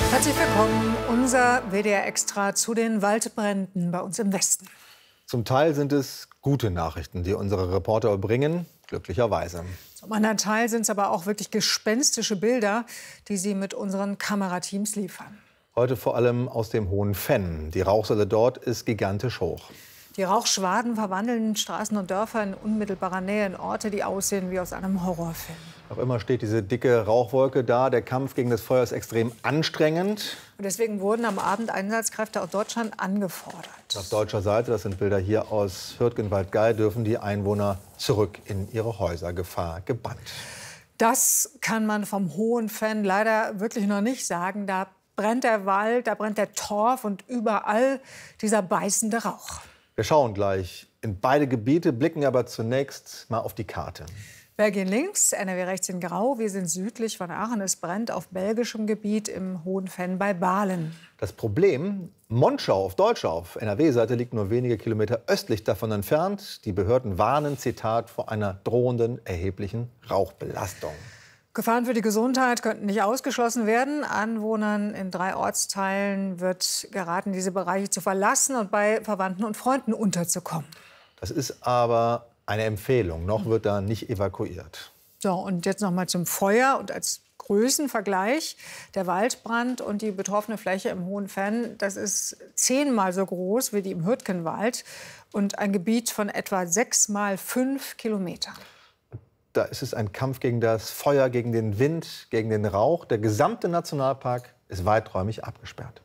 Herzlich willkommen, unser WDR Extra zu den Waldbränden bei uns im Westen. Zum Teil sind es gute Nachrichten, die unsere Reporter bringen, glücklicherweise. Zum anderen Teil sind es aber auch wirklich gespenstische Bilder, die sie mit unseren Kamerateams liefern. Heute vor allem aus dem Hohen Venn. Die Rauchsäule dort ist gigantisch hoch. Die Rauchschwaden verwandeln Straßen und Dörfer in unmittelbarer Nähe in Orte, die aussehen wie aus einem Horrorfilm. Noch immer steht diese dicke Rauchwolke da. Der Kampf gegen das Feuer ist extrem anstrengend. Und deswegen wurden am Abend Einsatzkräfte aus Deutschland angefordert. Auf deutscher Seite, das sind Bilder hier aus Hürtgenwald-Gall, dürfen die Einwohner zurück in ihre Häuser. Gefahr gebannt. Das kann man vom Hohen Venn leider wirklich noch nicht sagen. Da brennt der Wald, da brennt der Torf und überall dieser beißende Rauch. Wir schauen gleich in beide Gebiete, blicken aber zunächst mal auf die Karte. Belgien links, NRW rechts in Grau. Wir sind südlich von Aachen. Es brennt auf belgischem Gebiet im Hohen Venn bei Balen. Das Problem, Monschau auf deutscher, auf NRW-Seite, liegt nur wenige Kilometer östlich davon entfernt. Die Behörden warnen, Zitat, vor einer drohenden erheblichen Rauchbelastung. Gefahren für die Gesundheit könnten nicht ausgeschlossen werden. Anwohnern in 3 Ortsteilen wird geraten, diese Bereiche zu verlassen und bei Verwandten und Freunden unterzukommen. Das ist aber eine Empfehlung. Noch wird da nicht evakuiert. So, und jetzt noch mal zum Feuer und als Größenvergleich. Der Waldbrand und die betroffene Fläche im Hohen Venn, das ist 10-mal so groß wie die im Hürtgenwald und ein Gebiet von etwa 6 mal 5 Kilometern. Da ist es ein Kampf gegen das Feuer, gegen den Wind, gegen den Rauch. Der gesamte Nationalpark ist weiträumig abgesperrt.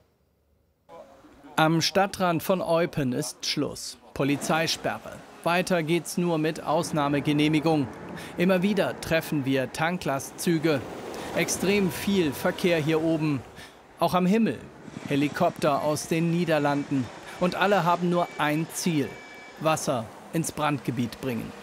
Am Stadtrand von Eupen ist Schluss. Polizeisperre. Weiter geht's nur mit Ausnahmegenehmigung. Immer wieder treffen wir Tanklastzüge. Extrem viel Verkehr hier oben. Auch am Himmel. Helikopter aus den Niederlanden. Und alle haben nur ein Ziel: Wasser ins Brandgebiet bringen.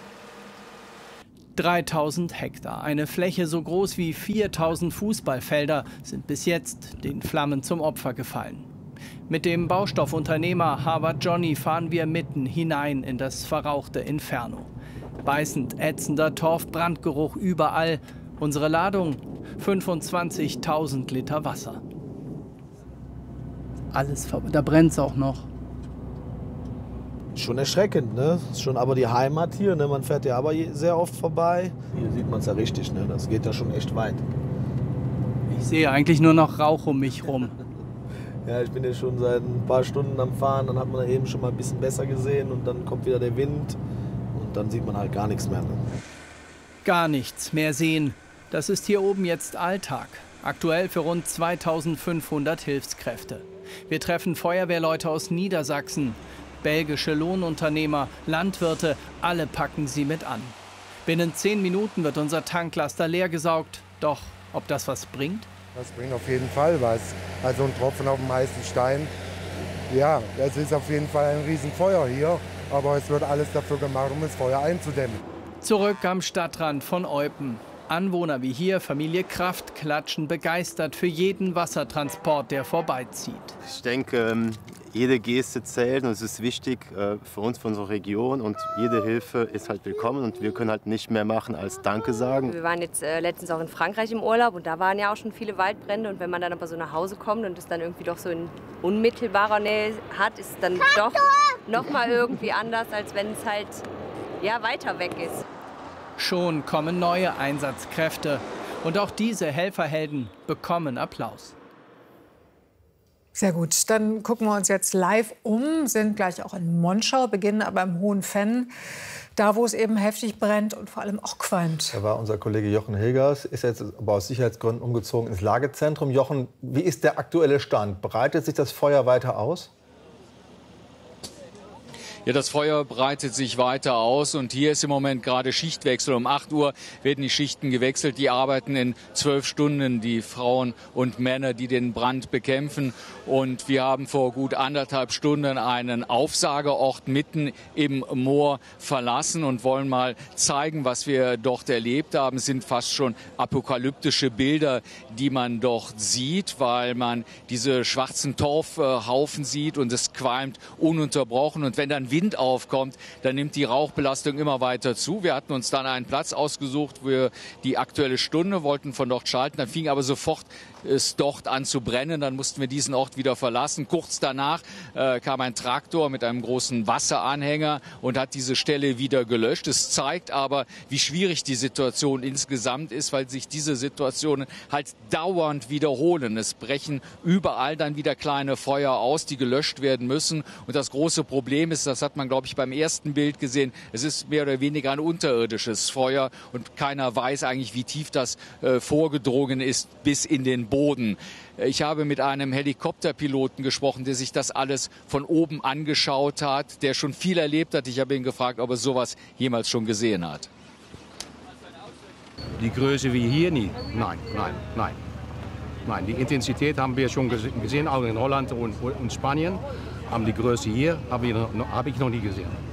3000 Hektar, eine Fläche so groß wie 4000 Fußballfelder, sind bis jetzt den Flammen zum Opfer gefallen. Mit dem Baustoffunternehmer Harvard Johnny fahren wir mitten hinein in das verrauchte Inferno. Beißend ätzender Torfbrandgeruch überall. Unsere Ladung: 25.000 Liter Wasser. Alles, da brennt es auch noch. Schon erschreckend, ne? Ist schon aber die Heimat hier, ne? Man fährt ja aber sehr oft vorbei. Hier sieht man es ja richtig, ne? Das geht ja schon echt weit. Ich sehe eigentlich nur noch Rauch um mich rum. Ja, ich bin ja schon seit ein paar Stunden am Fahren, dann hat man da eben schon mal ein bisschen besser gesehen und dann kommt wieder der Wind und dann sieht man halt gar nichts mehr. Ne? Gar nichts mehr sehen. Das ist hier oben jetzt Alltag. Aktuell für rund 2500 Hilfskräfte. Wir treffen Feuerwehrleute aus Niedersachsen. Belgische Lohnunternehmer, Landwirte, alle packen sie mit an. Binnen 10 Minuten wird unser Tanklaster leergesaugt. Doch ob das was bringt? Das bringt auf jeden Fall was. Also ein Tropfen auf dem heißen Stein. Ja, es ist auf jeden Fall ein Riesenfeuer hier. Aber es wird alles dafür gemacht, um das Feuer einzudämmen. Zurück am Stadtrand von Eupen. Anwohner wie hier, Familie Kraft, klatschen begeistert für jeden Wassertransport, der vorbeizieht. Ich denke, jede Geste zählt und es ist wichtig für uns, für unsere Region. Und jede Hilfe ist halt willkommen und wir können halt nicht mehr machen als Danke sagen. Wir waren jetzt letztens auch in Frankreich im Urlaub und da waren ja auch schon viele Waldbrände. Und wenn man dann aber so nach Hause kommt und es dann irgendwie doch so in unmittelbarer Nähe hat, ist es dann doch noch mal irgendwie anders, als wenn es halt ja, weiter weg ist. Schon kommen neue Einsatzkräfte. Und auch diese Helferhelden bekommen Applaus. Sehr gut, dann gucken wir uns jetzt live um, sind gleich auch in Monschau, beginnen aber im Hohen Venn, da wo es eben heftig brennt und vor allem auch qualmt. Da war unser Kollege Jochen Hilgers, ist jetzt aber aus Sicherheitsgründen umgezogen ins Lagezentrum. Jochen, wie ist der aktuelle Stand? Breitet sich das Feuer weiter aus? Ja, das Feuer breitet sich weiter aus und hier ist im Moment gerade Schichtwechsel. Um 8 Uhr werden die Schichten gewechselt. Die arbeiten in 12 Stunden, die Frauen und Männer, die den Brand bekämpfen. Und wir haben vor gut 1,5 Stunden einen Aufsageort mitten im Moor verlassen und wollen mal zeigen, was wir dort erlebt haben. Es sind fast schon apokalyptische Bilder, die man dort sieht, weil man diese schwarzen Torfhaufen sieht und es qualmt ununterbrochen. Und wenn dann ein Wind aufkommt, dann nimmt die Rauchbelastung immer weiter zu. Wir hatten uns dann einen Platz ausgesucht für die Aktuelle Stunde, wollten von dort schalten. Dann fing aber sofort es dort an zu brennen. Dann mussten wir diesen Ort wieder verlassen. Kurz danach kam ein Traktor mit einem großen Wasseranhänger und hat diese Stelle wieder gelöscht. Es zeigt aber, wie schwierig die Situation insgesamt ist, weil sich diese Situationen halt dauernd wiederholen. Es brechen überall dann wieder kleine Feuer aus, die gelöscht werden müssen. Und das große Problem ist, das hat man, glaube ich, beim ersten Bild gesehen, es ist mehr oder weniger ein unterirdisches Feuer und keiner weiß eigentlich, wie tief das vorgedrungen ist bis in den Boden. Ich habe mit einem Helikopterpiloten gesprochen, der sich das alles von oben angeschaut hat, der schon viel erlebt hat. Ich habe ihn gefragt, ob er sowas jemals schon gesehen hat. Die Größe wie hier nie. Nein, nein, nein. Nein, die Intensität haben wir schon gesehen, auch in Holland und Spanien. Aber die Größe hier habe ich noch nie gesehen.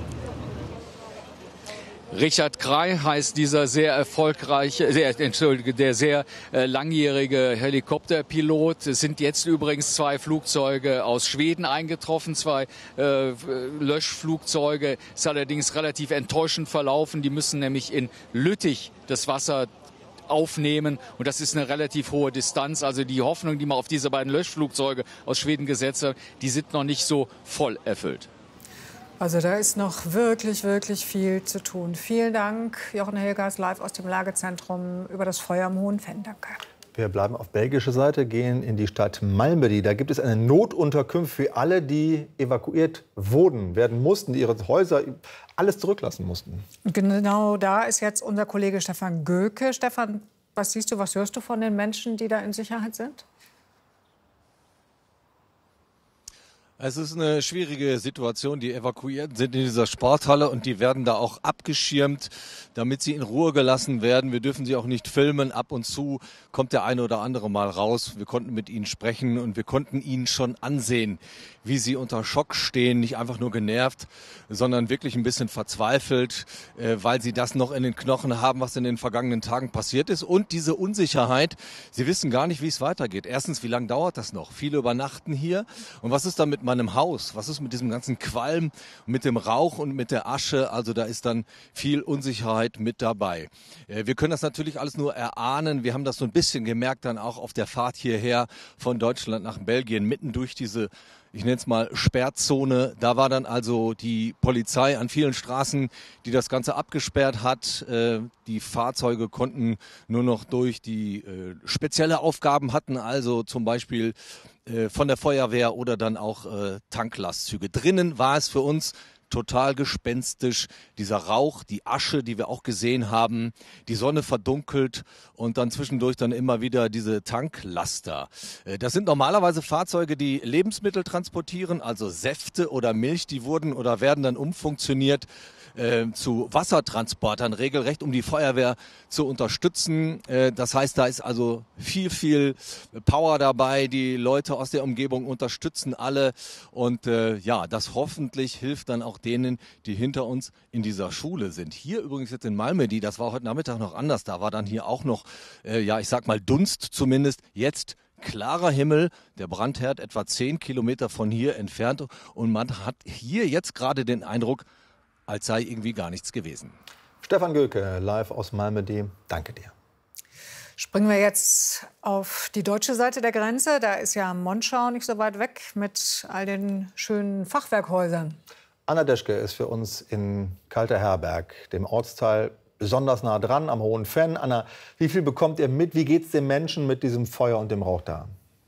Richard Krey heißt dieser sehr erfolgreiche, der sehr langjährige Helikopterpilot. Es sind jetzt übrigens 2 Flugzeuge aus Schweden eingetroffen, 2 Löschflugzeuge. Ist allerdings relativ enttäuschend verlaufen. Die müssen nämlich in Lüttich das Wasser aufnehmen und das ist eine relativ hohe Distanz. Also die Hoffnung, die man auf diese beiden Löschflugzeuge aus Schweden gesetzt hat, die sind noch nicht so voll erfüllt. Also da ist noch wirklich, wirklich viel zu tun. Vielen Dank, Jochen Hilgers, live aus dem Lagezentrum über das Feuer am Hohen Venn. Danke. Wir bleiben auf belgischer Seite, gehen in die Stadt Malmedy. Da gibt es eine Notunterkunft für alle, die evakuiert werden mussten, die ihre Häuser alles zurücklassen mussten. Genau da ist jetzt unser Kollege Stefan Göke. Stefan, was siehst du, was hörst du von den Menschen, die da in Sicherheit sind? Es ist eine schwierige Situation. Die Evakuierten sind in dieser Sporthalle und die werden da auch abgeschirmt, damit sie in Ruhe gelassen werden. Wir dürfen sie auch nicht filmen. Ab und zu kommt der eine oder andere mal raus. Wir konnten mit ihnen sprechen und wir konnten ihnen schon ansehen, wie sie unter Schock stehen. Nicht einfach nur genervt, sondern wirklich ein bisschen verzweifelt, weil sie das noch in den Knochen haben, was in den vergangenen Tagen passiert ist. Und diese Unsicherheit, sie wissen gar nicht, wie es weitergeht. Erstens, wie lange dauert das noch? Viele übernachten hier. Und was ist da mit meinem Haus? Was ist mit diesem ganzen Qualm, mit dem Rauch und mit der Asche? Also da ist dann viel Unsicherheit mit dabei. Wir können das natürlich alles nur erahnen. Wir haben das so ein bisschen gemerkt dann auch auf der Fahrt hierher von Deutschland nach Belgien, mitten durch diese, ich nenne es mal Sperrzone. Da war dann also die Polizei an vielen Straßen, die das Ganze abgesperrt hat. Die Fahrzeuge konnten nur noch durch, die spezielle Aufgaben hatten, also zum Beispiel von der Feuerwehr oder dann auch Tanklastzüge. Drinnen war es für uns total gespenstisch, dieser Rauch, die Asche, die wir auch gesehen haben, die Sonne verdunkelt und dann zwischendurch dann immer wieder diese Tanklaster. Das sind normalerweise Fahrzeuge, die Lebensmittel transportieren, also Säfte oder Milch, die wurden oder werden dann umfunktioniert zu Wassertransportern, regelrecht, um die Feuerwehr zu unterstützen. Das heißt, da ist also viel Power dabei. Die Leute aus der Umgebung unterstützen alle. Und ja, das hoffentlich hilft dann auch denen, die hinter uns in dieser Schule sind. Hier übrigens jetzt in Malmedy, das war heute Nachmittag noch anders. Da war dann hier auch noch, ja, ich sag mal Dunst zumindest. Jetzt klarer Himmel, der Brandherd etwa 10 Kilometer von hier entfernt. Und man hat hier jetzt gerade den Eindruck, als sei irgendwie gar nichts gewesen. Stefan Göke, live aus Malmedy. Danke dir. Springen wir jetzt auf die deutsche Seite der Grenze. Da ist ja Monschau nicht so weit weg mit all den schönen Fachwerkhäusern. Anna Deschke ist für uns in Kalter-Herberg, dem Ortsteil besonders nah dran, am Hohen Venn. Anna, wie viel bekommt ihr mit? Wie geht es den Menschen mit diesem Feuer und dem Rauch da?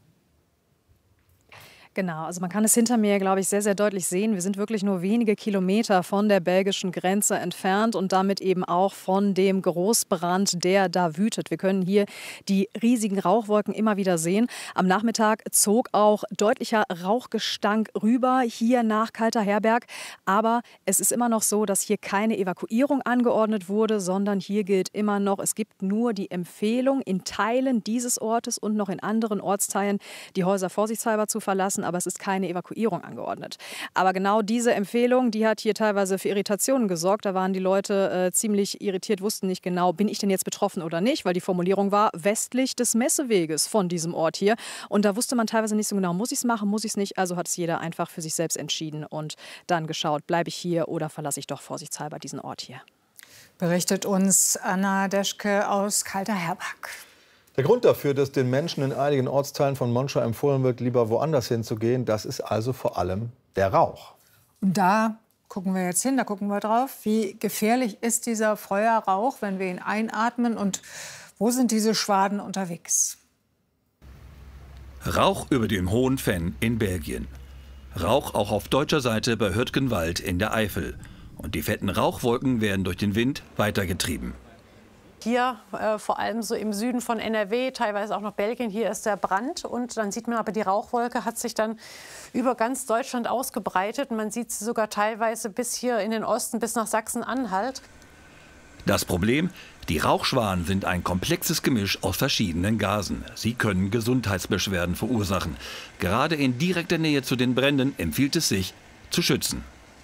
Genau, also man kann es hinter mir, glaube ich, sehr, sehr deutlich sehen. Wir sind wirklich nur wenige Kilometer von der belgischen Grenze entfernt und damit eben auch von dem Großbrand, der da wütet. Wir können hier die riesigen Rauchwolken immer wieder sehen. Am Nachmittag zog auch deutlicher Rauchgestank rüber hier nach Kalter-Herberg. Aber es ist immer noch so, dass hier keine Evakuierung angeordnet wurde, sondern hier gilt immer noch, es gibt nur die Empfehlung, in Teilen dieses Ortes und noch in anderen Ortsteilen die Häuser vorsichtshalber zu verlassen. aber es ist keine Evakuierung angeordnet. Aber genau diese Empfehlung, die hat hier teilweise für Irritationen gesorgt. Da waren die Leute ziemlich irritiert, wussten nicht genau, bin ich denn jetzt betroffen oder nicht, weil die Formulierung war westlich des Messeweges von diesem Ort hier. Und da wusste man teilweise nicht so genau, muss ich es machen, muss ich es nicht. Also hat es jeder einfach für sich selbst entschieden und dann geschaut, bleibe ich hier oder verlasse ich doch vorsichtshalber diesen Ort hier. Berichtet uns Anna Deschke aus Kalter-Herbach. Der Grund dafür, dass den Menschen in einigen Ortsteilen von Monschau empfohlen wird, lieber woanders hinzugehen, das ist also vor allem der Rauch. Und da gucken wir jetzt hin, da gucken wir drauf. Wie gefährlich ist dieser Feuerrauch, wenn wir ihn einatmen? Und wo sind diese Schwaden unterwegs? Rauch über dem Hohen Venn in Belgien. Rauch auch auf deutscher Seite bei Hürtgenwald in der Eifel. Und die fetten Rauchwolken werden durch den Wind weitergetrieben. Hier vor allem so im Süden von NRW, teilweise auch noch Belgien, hier ist der Brand. Und dann sieht man aber, die Rauchwolke hat sich dann über ganz Deutschland ausgebreitet. Man sieht sie sogar teilweise bis hier in den Osten, bis nach Sachsen-Anhalt. Das Problem? Die Rauchschwaden sind ein komplexes Gemisch aus verschiedenen Gasen. Sie können Gesundheitsbeschwerden verursachen. Gerade in direkter Nähe zu den Bränden empfiehlt es sich, zu schützen.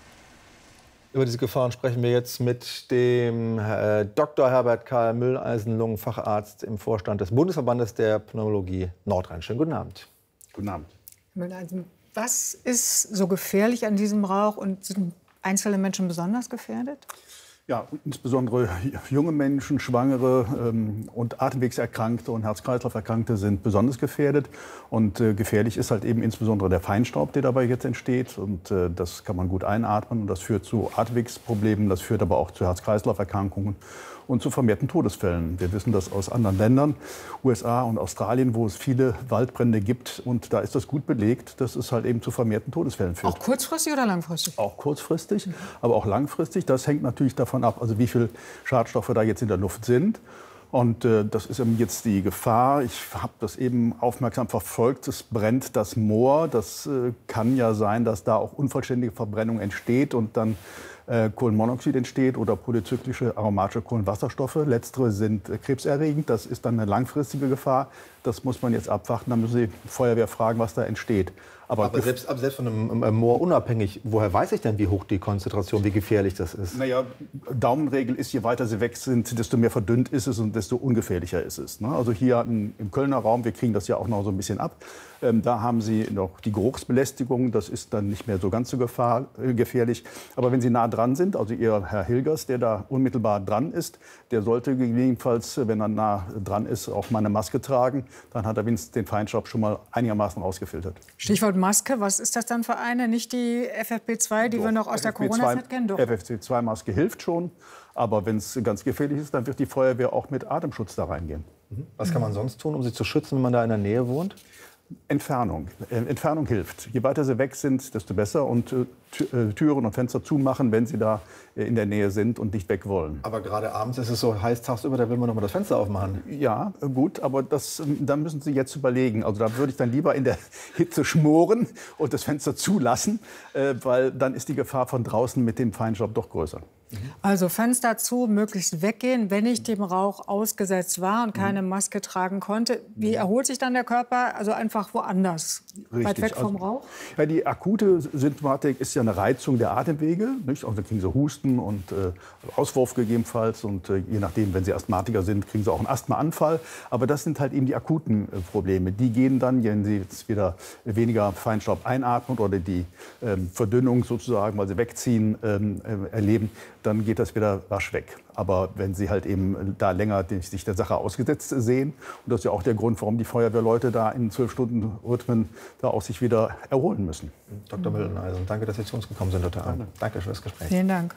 Über diese Gefahren sprechen wir jetzt mit dem Dr. Herbert Karl Mülleisen, Lungenfacharzt im Vorstand des Bundesverbandes der Pneumologie Nordrhein. Schönen guten Abend. Guten Abend. Herr Mülleisen, was ist so gefährlich an diesem Rauch und sind einzelne Menschen besonders gefährdet? Ja, insbesondere junge Menschen, Schwangere und Atemwegserkrankte und Herz-Kreislauf-Erkrankte sind besonders gefährdet. Und gefährlich ist halt eben insbesondere der Feinstaub, der dabei jetzt entsteht. Und das kann man gut einatmen. Und das führt zu Atemwegsproblemen, das führt aber auch zu Herz-Kreislauf-Erkrankungen und zu vermehrten Todesfällen. Wir wissen das aus anderen Ländern, USA und Australien, wo es viele Waldbrände gibt. Und da ist das gut belegt, dass es halt eben zu vermehrten Todesfällen führt. Auch kurzfristig oder langfristig? Auch kurzfristig, aber auch langfristig. Das hängt natürlich davon ab, also wie viel Schadstoffe da jetzt in der Luft sind. Und das ist eben jetzt die Gefahr. Ich habe das eben aufmerksam verfolgt. Es brennt das Moor. Das kann ja sein, dass da auch unvollständige Verbrennung entsteht und dann Kohlenmonoxid entsteht oder polyzyklische aromatische Kohlenwasserstoffe. Letztere sind krebserregend. Das ist dann eine langfristige Gefahr. Das muss man jetzt abwarten. Dann müssen Sie die Feuerwehr fragen, was da entsteht. Aber selbst von einem Moor unabhängig, woher weiß ich denn, wie hoch die Konzentration, wie gefährlich das ist? Naja, Daumenregel ist, je weiter sie weg sind, desto mehr verdünnt ist es und desto ungefährlicher ist es. Also hier im Kölner Raum, wir kriegen das ja auch noch so ein bisschen ab, da haben Sie noch die Geruchsbelästigung, das ist dann nicht mehr so ganz so gefährlich. Aber wenn Sie nah dran sind, also Ihr Herr Hilgers, der da unmittelbar dran ist, der sollte gegebenenfalls, wenn er nah dran ist, auch mal eine Maske tragen. Dann hat er wenigstens den Feinstaub schon mal einigermaßen rausgefiltert. Stichwort Maske, was ist das dann für eine? Nicht die FFP2, die wir noch aus der Corona-Zeit kennen? Doch. FFP2-Maske hilft schon, aber wenn es ganz gefährlich ist, dann wird die Feuerwehr auch mit Atemschutz da reingehen. Was kann man sonst tun, um sie zu schützen, wenn man da in der Nähe wohnt? Entfernung. Entfernung hilft. Je weiter sie weg sind, desto besser. Und Türen und Fenster zumachen, wenn sie da in der Nähe sind und nicht weg wollen. Aber gerade abends ist es so heiß tagsüber, da will man noch mal das Fenster aufmachen. Ja, gut, aber da müssen Sie jetzt überlegen. Also da würde ich dann lieber in der Hitze schmoren und das Fenster zulassen, weil dann ist die Gefahr von draußen mit dem Feinstaub doch größer. Also Fenster zu, möglichst weggehen, wenn ich dem Rauch ausgesetzt war und keine Maske tragen konnte. Wie erholt sich dann der Körper? Also einfach woanders, Richtig. weit weg vom Rauch? Ja, die akute Symptomatik ist ja eine Reizung der Atemwege. Nicht? Also da kriegen sie Husten und Auswurf gegebenenfalls. Und je nachdem, wenn sie Asthmatiker sind, kriegen sie auch einen Asthmaanfall. Aber das sind halt eben die akuten Probleme. Die gehen dann, wenn sie jetzt wieder weniger Feinstaub einatmen oder die Verdünnung sozusagen, weil sie wegziehen, erleben, dann geht das wieder rasch weg. Aber wenn Sie halt eben da länger sich der Sache ausgesetzt sehen, und das ist ja auch der Grund, warum die Feuerwehrleute da in 12-Stunden-Rhythmen da auch sich wieder erholen müssen. Dr. Mülleisen, danke, dass Sie zu uns gekommen sind heute Abend. Danke für das Gespräch. Vielen Dank.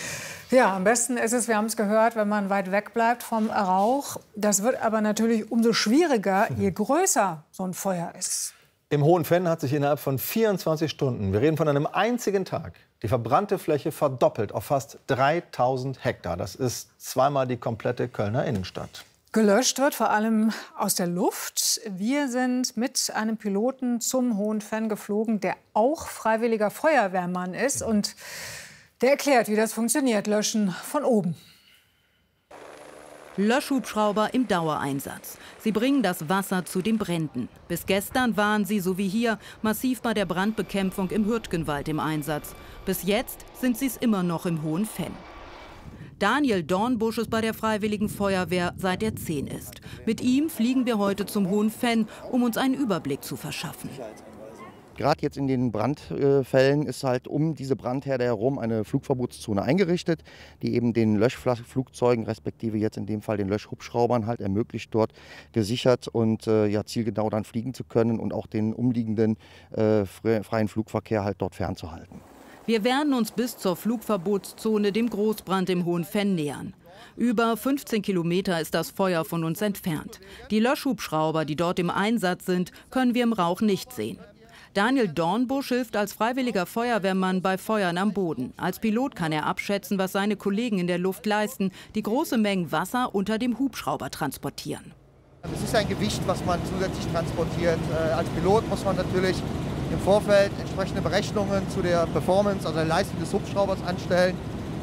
Ja, am besten ist es, wir haben es gehört, wenn man weit weg bleibt vom Rauch. Das wird aber natürlich umso schwieriger, je größer so ein Feuer ist. Im Hohen Venn hat sich innerhalb von 24 Stunden, wir reden von einem einzigen Tag, die verbrannte Fläche verdoppelt auf fast 3000 Hektar. Das ist zweimal die komplette Kölner Innenstadt. Gelöscht wird vor allem aus der Luft. Wir sind mit einem Piloten zum Hohen Venn geflogen, der auch freiwilliger Feuerwehrmann ist. Und der erklärt, wie das funktioniert, Löschen von oben. Löschhubschrauber im Dauereinsatz. Sie bringen das Wasser zu den Bränden. Bis gestern waren sie, so wie hier, massiv bei der Brandbekämpfung im Hürtgenwald im Einsatz. Bis jetzt sind sie es immer noch im Hohen Venn. Daniel Dornbusch ist bei der Freiwilligen Feuerwehr, seit er 10 ist. Mit ihm fliegen wir heute zum Hohen Venn, um uns einen Überblick zu verschaffen. Gerade jetzt in den Brandfällen ist halt um diese Brandherde herum eine Flugverbotszone eingerichtet, die eben den Löschflugzeugen, respektive jetzt in dem Fall den Löschhubschraubern, halt ermöglicht, dort gesichert und zielgenau dann fliegen zu können und auch den umliegenden freien Flugverkehr halt dort fernzuhalten. Wir werden uns bis zur Flugverbotszone, dem Großbrand im Hohen Venn, nähern. Über 15 Kilometer ist das Feuer von uns entfernt. Die Löschhubschrauber, die dort im Einsatz sind, können wir im Rauch nicht sehen. Daniel Dornbusch hilft als freiwilliger Feuerwehrmann bei Feuern am Boden. Als Pilot kann er abschätzen, was seine Kollegen in der Luft leisten, die große Mengen Wasser unter dem Hubschrauber transportieren. Es ist ein Gewicht, was man zusätzlich transportiert. Als Pilot muss man natürlich im Vorfeld entsprechende Berechnungen zu der Performance, also der Leistung des Hubschraubers anstellen,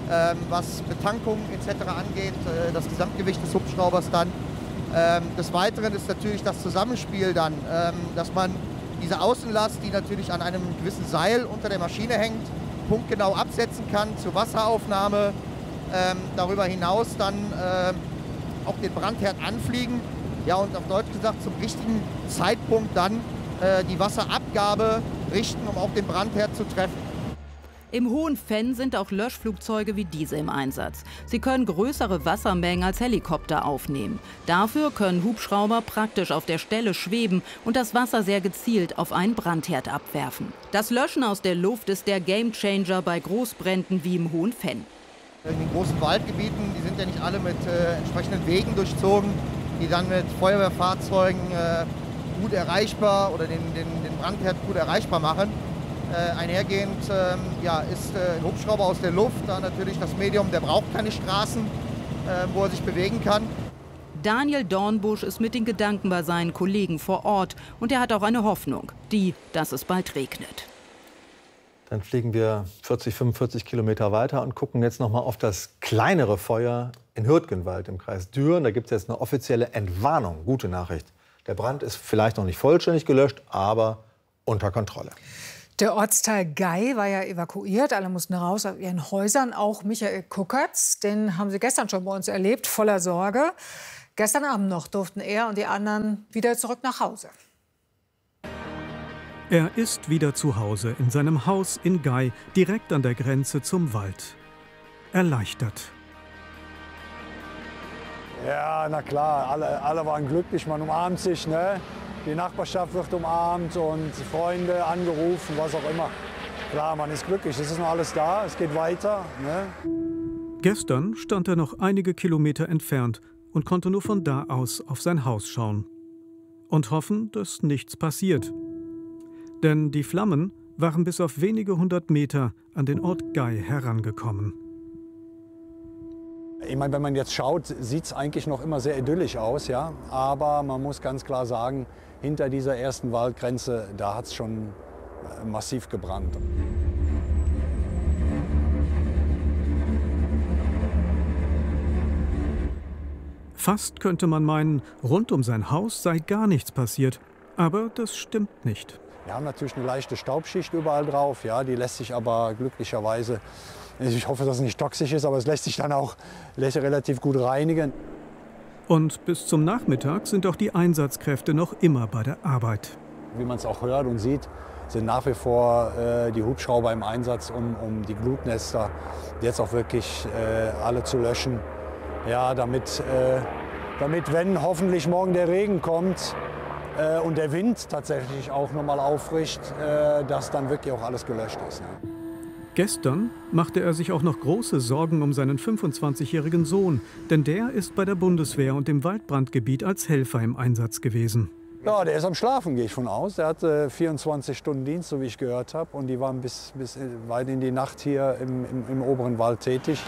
was Betankung etc. angeht, das Gesamtgewicht des Hubschraubers dann. Des Weiteren ist natürlich das Zusammenspiel dann, dass man diese Außenlast, die natürlich an einem gewissen Seil unter der Maschine hängt, punktgenau absetzen kann zur Wasseraufnahme. Darüber hinaus dann auch den Brandherd anfliegen. Ja, und auf Deutsch gesagt zum richtigen Zeitpunkt dann die Wasserabgabe richten, um auch den Brandherd zu treffen. Im Hohen Venn sind auch Löschflugzeuge wie diese im Einsatz. Sie können größere Wassermengen als Helikopter aufnehmen. Dafür können Hubschrauber praktisch auf der Stelle schweben und das Wasser sehr gezielt auf einen Brandherd abwerfen. Das Löschen aus der Luft ist der Gamechanger bei Großbränden wie im Hohen Venn. In den großen Waldgebieten, die sind ja nicht alle mit entsprechenden Wegen durchzogen, die dann mit Feuerwehrfahrzeugen gut erreichbar oder den Brandherd gut erreichbar machen. Einhergehend ist ein Hubschrauber aus der Luft da natürlich das Medium, der braucht keine Straßen, wo er sich bewegen kann. Daniel Dornbusch ist mit den Gedanken bei seinen Kollegen vor Ort und er hat auch eine Hoffnung, dass es bald regnet. Dann fliegen wir 40, 45 Kilometer weiter und gucken jetzt noch mal auf das kleinere Feuer in Hürtgenwald im Kreis Düren. Da gibt es jetzt eine offizielle Entwarnung. Gute Nachricht. Der Brand ist vielleicht noch nicht vollständig gelöscht, aber unter Kontrolle. Der Ortsteil Gei war ja evakuiert. Alle mussten raus aus ihren Häusern. Auch Michael Kuckertz, den haben Sie gestern schon bei uns erlebt, voller Sorge. Gestern Abend noch durften er und die anderen wieder zurück nach Hause. Er ist wieder zu Hause in seinem Haus in Gei, direkt an der Grenze zum Wald. Erleichtert. Ja, na klar, alle waren glücklich, man umarmt sich, ne? Die Nachbarschaft wird umarmt und Freunde angerufen, was auch immer. Klar, man ist glücklich, es ist noch alles da, es geht weiter. Ne? Gestern stand er noch einige Kilometer entfernt und konnte nur von da aus auf sein Haus schauen. Und hoffen, dass nichts passiert. Denn die Flammen waren bis auf wenige 100 Meter an den Ort Gei herangekommen. Ich meine, wenn man jetzt schaut, sieht es eigentlich noch immer sehr idyllisch aus, ja. Aber man muss ganz klar sagen, hinter dieser ersten Waldgrenze, da hat es schon massiv gebrannt. Fast könnte man meinen, rund um sein Haus sei gar nichts passiert. Aber das stimmt nicht. Wir haben natürlich eine leichte Staubschicht überall drauf, ja, die lässt sich aber glücklicherweise, ich hoffe, dass es nicht toxisch ist, aber es lässt sich dann auch relativ gut reinigen. Und bis zum Nachmittag sind auch die Einsatzkräfte noch immer bei der Arbeit. Wie man es auch hört und sieht, sind nach wie vor die Hubschrauber im Einsatz, um die Glutnester jetzt auch wirklich alle zu löschen. Ja, damit, wenn hoffentlich morgen der Regen kommt und der Wind tatsächlich auch nochmal auffrischt, dass dann wirklich auch alles gelöscht ist. Ne? Gestern machte er sich auch noch große Sorgen um seinen 25-jährigen Sohn, denn der ist bei der Bundeswehr und im Waldbrandgebiet als Helfer im Einsatz gewesen. Ja, der ist am Schlafen, gehe ich von aus. Der hatte 24 Stunden Dienst, so wie ich gehört habe. Und die waren bis weit in die Nacht hier im oberen Wald tätig.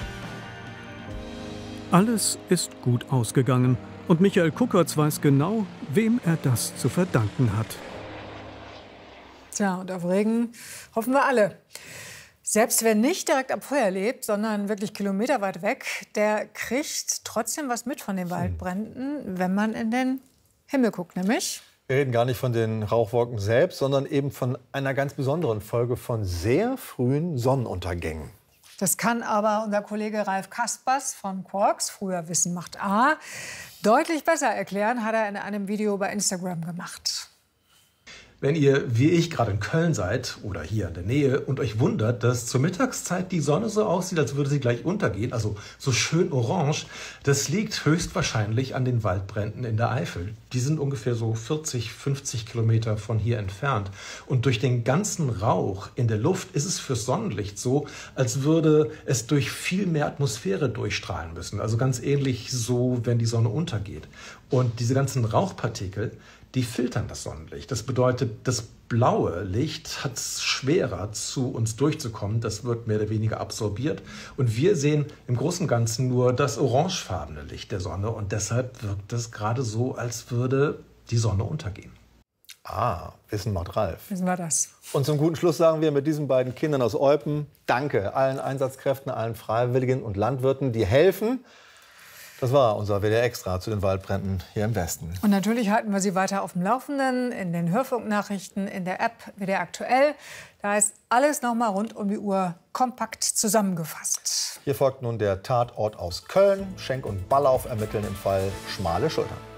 Alles ist gut ausgegangen. Und Michael Kuckertz weiß genau, wem er das zu verdanken hat. Tja, und auf Regen hoffen wir alle. Selbst wer nicht direkt am Feuer lebt, sondern wirklich kilometerweit weg, der kriegt trotzdem was mit von den Waldbränden, wenn man in den Himmel guckt, nämlich. Wir reden gar nicht von den Rauchwolken selbst, sondern eben von einer ganz besonderen Folge von sehr frühen Sonnenuntergängen. Das kann aber unser Kollege Ralf Kaspers von Quarks, früher Wissen macht A, deutlich besser erklären, hat er in einem Video bei Instagram gemacht. Wenn ihr, wie ich, gerade in Köln seid oder hier in der Nähe und euch wundert, dass zur Mittagszeit die Sonne so aussieht, als würde sie gleich untergehen, also so schön orange, das liegt höchstwahrscheinlich an den Waldbränden in der Eifel. Die sind ungefähr so 40, 50 Kilometer von hier entfernt. Und durch den ganzen Rauch in der Luft ist es fürs Sonnenlicht so, als würde es durch viel mehr Atmosphäre durchstrahlen müssen. Also ganz ähnlich so, wenn die Sonne untergeht. Und diese ganzen Rauchpartikel, die filtern das Sonnenlicht. Das bedeutet, das blaue Licht hat es schwerer, zu uns durchzukommen. Das wird mehr oder weniger absorbiert. Und wir sehen im Großen und Ganzen nur das orangefarbene Licht der Sonne. Und deshalb wirkt es gerade so, als würde die Sonne untergehen. Ah, Wissen macht Ralf. Wissen wir das. Und zum guten Schluss sagen wir mit diesen beiden Kindern aus Eupen Danke allen Einsatzkräften, allen Freiwilligen und Landwirten, die helfen. Das war unser WDR Extra zu den Waldbränden hier im Westen. Und natürlich halten wir Sie weiter auf dem Laufenden, in den Hörfunknachrichten, in der App WDR Aktuell. Da ist alles noch mal rund um die Uhr kompakt zusammengefasst. Hier folgt nun der Tatort aus Köln. Schenk und Ballauf ermitteln im Fall Schmale Schultern.